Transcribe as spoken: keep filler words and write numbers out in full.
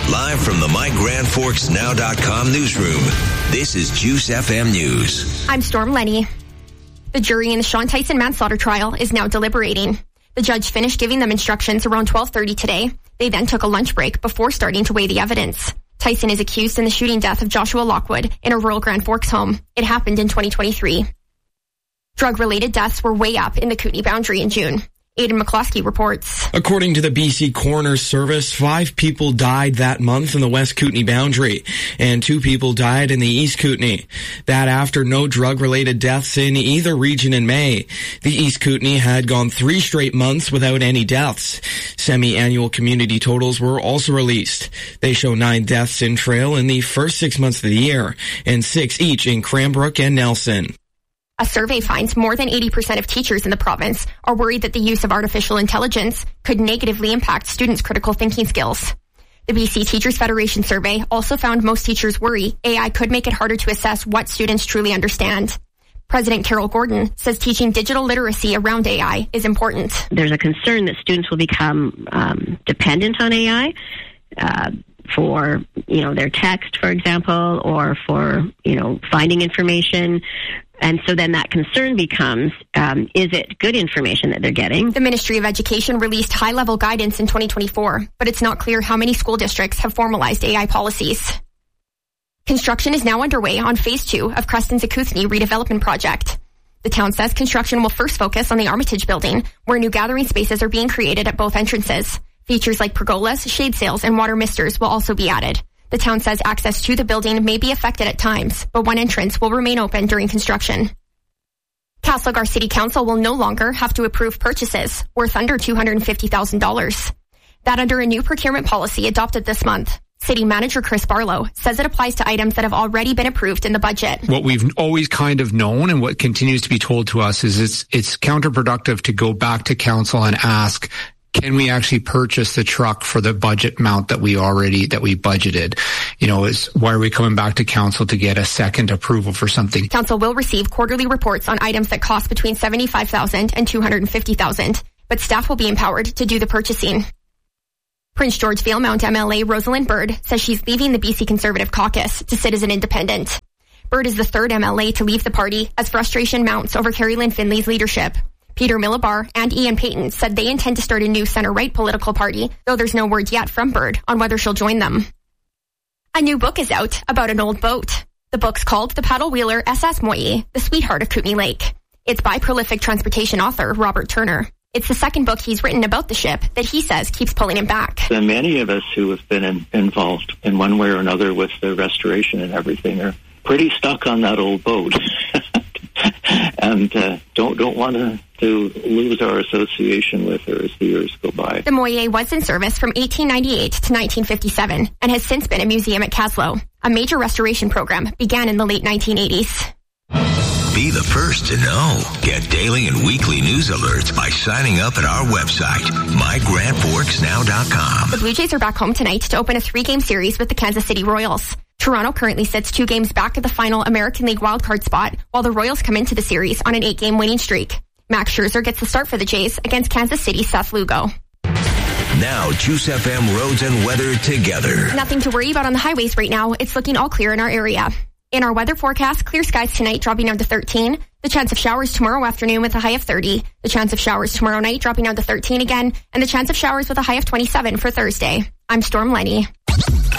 Live from the My Grand Forks Now dot com newsroom, this is Juice F M News. I'm Storm Lenny. The jury in the Sean Tyson manslaughter trial is now deliberating. The judge finished giving them instructions around twelve thirty today. They then took a lunch break before starting to weigh the evidence. Tyson is accused in the shooting death of Joshua Lockwood in a rural Grand Forks home. It happened in twenty twenty-three. Drug-related deaths were way up in the Kootenay Boundary in June. Aidan McCloskey reports. According to the B C Coroner's Service, five people died that month in the West Kootenay Boundary, and two people died in the East Kootenay. That after no drug-related deaths in either region in May. The East Kootenay had gone three straight months without any deaths. Semi-annual community totals were also released. They show nine deaths in Trail in the first six months of the year, and six each in Cranbrook and Nelson. A survey finds more than eighty percent of teachers in the province are worried that the use of artificial intelligence could negatively impact students' critical thinking skills. The B C Teachers Federation survey also found most teachers worry A I could make it harder to assess what students truly understand. President Carol Gordon says teaching digital literacy around A I is important. There's a concern that students will become um, dependent on A I uh, for, you know, their text, for example, or for, you know, finding information. And so then that concern becomes, um, is it good information that they're getting? The Ministry of Education released high-level guidance in twenty twenty-four, but it's not clear how many school districts have formalized A I policies. Construction is now underway on Phase two of Creston's Akoothney redevelopment project. The town says construction will first focus on the Armitage building, where new gathering spaces are being created at both entrances. Features like pergolas, shade sails, and water misters will also be added. The town says access to the building may be affected at times, but one entrance will remain open during construction. Castlegar City Council will no longer have to approve purchases worth under two hundred fifty thousand dollars. That under a new procurement policy adopted this month. City Manager Chris Barlow says it applies to items that have already been approved in the budget. What we've always kind of known and what continues to be told to us is it's, it's counterproductive to go back to council and ask, can we actually purchase the truck for the budget amount that we already, that we budgeted? You know, is why are we coming back to council to get a second approval for something? Council will receive quarterly reports on items that cost between seventy-five thousand dollars and two hundred fifty thousand dollars, but staff will be empowered to do the purchasing. Prince George Valemount M L A Rosalind Bird says she's leaving the B C Conservative Caucus to sit as an independent. Bird is the third M L A to leave the party as frustration mounts over Carrie Lynn Finley's leadership. Peter Millibar and Ian Payton said they intend to start a new center-right political party, though there's no word yet from Bird on whether she'll join them. A new book is out about an old boat. The book's called The Paddle Wheeler S S Moyi, the Sweetheart of Kootenay Lake. It's by prolific transportation author Robert Turner. It's the second book he's written about the ship that he says keeps pulling him back. And many of us who have been in, involved in one way or another with the restoration and everything are pretty stuck on that old boat. and uh, don't don't want to, to lose our association with her as the years go by. The Moye was in service from eighteen ninety-eight to nineteen fifty-seven and has since been a museum at Caslow. A major restoration program began in the late nineteen eighties. Be the first to know. Get daily and weekly news alerts by signing up at our website, my grand forks now dot com. The Blue Jays are back home tonight to open a three-game series with the Kansas City Royals. Toronto currently sits two games back at the final American League wildcard spot, while the Royals come into the series on an eight-game winning streak. Max Scherzer gets the start for the Jays against Kansas City's Seth Lugo. Now, Juice F M roads and weather together. Nothing to worry about on the highways right now. It's looking all clear in our area. In our weather forecast, clear skies tonight dropping down to thirteen. The chance of showers tomorrow afternoon with a high of thirty. The chance of showers tomorrow night dropping down to thirteen again. And the chance of showers with a high of twenty-seven for Thursday. I'm Storm Lenny.